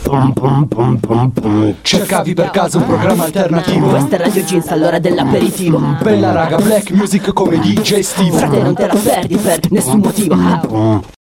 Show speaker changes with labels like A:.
A: Cercavi per caso un programma alternativo?
B: Questa è Radio Jeans all'ora dell'aperitivo.
A: Bella raga, black music come DJ Steve.
B: Frate, non te la perdi per nessun motivo.